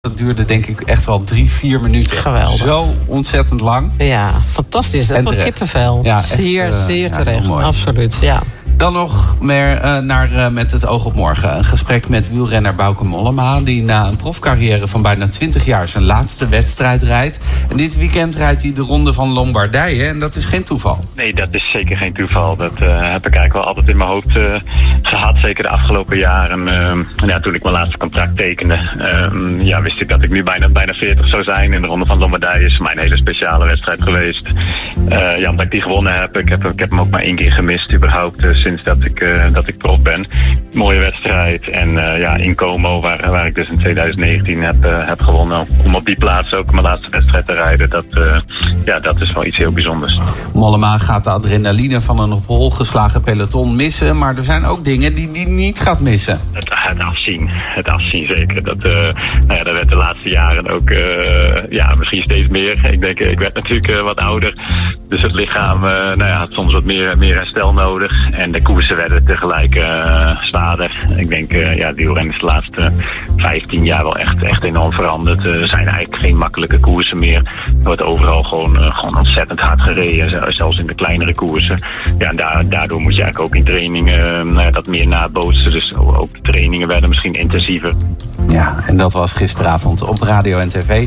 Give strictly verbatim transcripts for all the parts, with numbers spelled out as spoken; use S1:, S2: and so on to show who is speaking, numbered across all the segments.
S1: Dat duurde denk ik echt wel drie, vier minuten.
S2: Geweldig.
S1: Zo ontzettend lang.
S2: Ja, fantastisch. Dat was kippenvel.
S1: Ja,
S2: zeer,
S1: echt, uh,
S2: zeer
S1: ja,
S2: terecht. Absoluut, ja.
S1: Dan nog meer uh, naar uh, Met het oog op morgen. Een gesprek met wielrenner Bauke Mollema, die na een profcarrière van bijna twintig jaar zijn laatste wedstrijd rijdt. En dit weekend rijdt hij de Ronde van Lombardije. En dat is geen toeval.
S3: Nee, dat is zeker geen toeval. Dat uh, heb ik eigenlijk wel altijd in mijn hoofd uh, gehad. Zeker de afgelopen jaren. Uh, ja, toen ik mijn laatste contract tekende, uh, ja, wist ik dat ik nu bijna, bijna veertig zou zijn. En de Ronde van Lombardije is mijn hele speciale wedstrijd geweest. Uh, ja, omdat ik die gewonnen heb. Ik heb, ik heb hem ook maar één keer gemist überhaupt. Uh, sinds dat ik, uh, dat ik prof ben. Mooie wedstrijd. En uh, ja, in Como, waar, waar ik dus in twintig negentien heb, uh, heb gewonnen. Om op die plaats ook mijn laatste wedstrijd te rijden. Dat, uh, ja, dat is wel iets heel bijzonders.
S1: Mollema gaat de adrenaline van een op hol geslagen peloton missen. Maar er zijn ook dingen die hij niet gaat missen.
S3: Het, het afzien. Het afzien zeker. Dat, uh, nou ja, dat werd de laatste jaren ook uh, ja, misschien steeds meer. Ik denk, ik werd natuurlijk uh, wat ouder. Dus het lichaam uh, nou ja, had soms wat meer, meer herstel nodig. En de koersen werden tegelijk uh, zwaarder. Ik denk, uh, ja, die wielrennen is de laatste vijftien jaar wel echt, echt enorm veranderd. Uh, er zijn eigenlijk geen makkelijke koersen meer. Er wordt overal gewoon, uh, gewoon ontzettend hard gereden. Zelfs in de kleinere koersen. Ja, en daar, daardoor moet je eigenlijk ook in trainingen uh, dat meer nabootsen. Dus ook de trainingen werden misschien intensiever.
S1: Ja, en dat was gisteravond op radio en tv.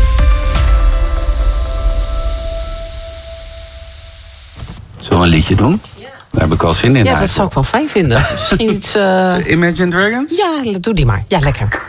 S1: Zullen we een liedje doen? Ja. Daar heb ik wel zin in.
S2: Ja, dat zou ik wel fijn vinden. Misschien iets... Uh...
S1: Imagine Dragons?
S2: Ja, doe die maar. Ja, lekker.